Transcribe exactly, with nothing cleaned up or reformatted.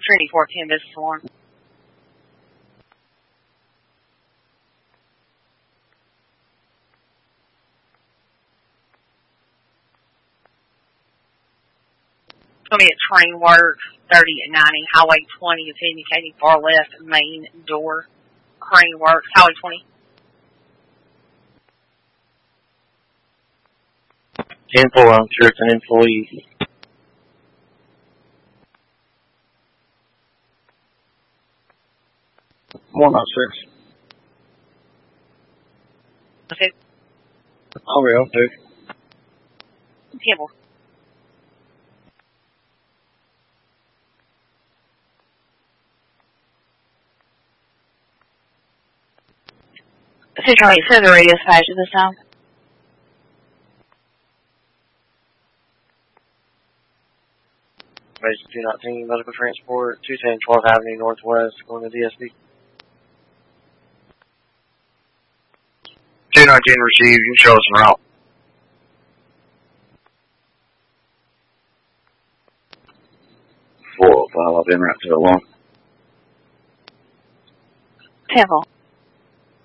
Trinity four ten, this is Lauren. It's going to be at Train Works, thirty at ninety, Highway twenty is indicating far left, main door. Crane Works, Highway twenty. ten four, I'm sure it's an employee. one oh six. Okay. I'll be up there. Campbell. Central eight, set the radio dispatch at this time. Basic two nineteen, medical transport, two ten twelfth Avenue Northwest, going to D S B. two nineteen received, you can show us en route. four oh five, I've been right to the one. Temple.